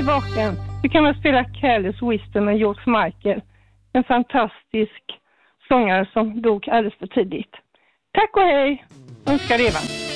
vaken, så kan man spela Careless Whisper med George Michael. En fantastisk sångare som dog alldeles för tidigt. Tack och hej, önskar Eva.